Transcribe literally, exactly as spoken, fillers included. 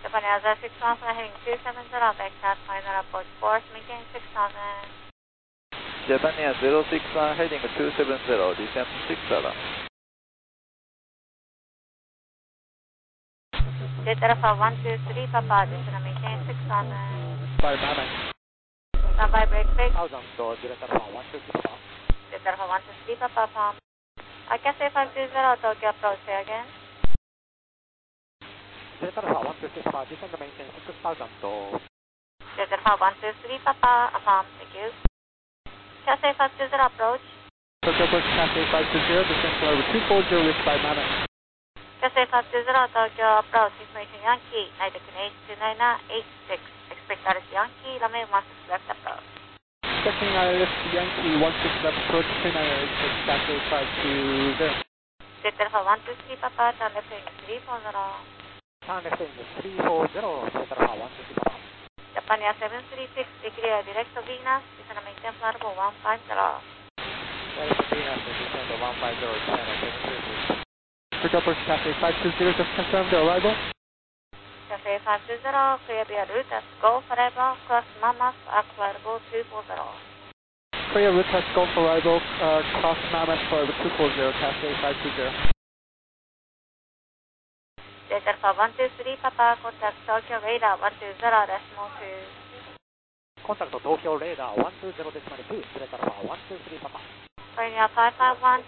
Japan Airlines six one seven heading two seven zero, backpass final approach course, maintain six thousand. Japan Air zero six one heading two seven zero, descent six thousand. Jet Alpha one two three Papa, descent maintain six thousand. Five nine. Standby brake fix. Thousand to Jet Alpha one two three Papa. Jet Alpha one two three Papa, pump. I can say five two zero, Tokyo approach, say again. Jet Alpha one two three Papa, descend maintain six thousand to. Jet Alpha one two three Papa, pump, thank you. Cathay five two zero approach. Tokyo approach Cathay five two zero, descend for over two four zero with five nine. Cathay five two zero, Tokyo approach, information Yankee, Night eight two nine eight six. Expect R S Yankee, runway one six left approach. Expecting R S Yankee one six left approach, two nine eight six, Cathay five two zero. Jet Alpha one two three Papa, turn left heading three four zero. Turn left heading three four zero, Jet Alpha one two three Papa. Japan Air seven three six, declare direct to Venus, descend maintain flight level one five zero. Direct to Venus, descend to one five zero, descend seven three six. Tokyo approach Cathay five two zero, just confirm the arrival. Cathay five two zero, clear via route as Go Forever, cross Mammoth, flight level two four zero. Clear route has Go for arrival, uh, cross Mammoth for two four zero, Cathay five two zero. Jet Alpha one two three Papa, contact Tokyo radar one two zero decimal two. Contact Tokyo radar one two zero decimal two, Jet Alpha one two three Papa. Korea five five one.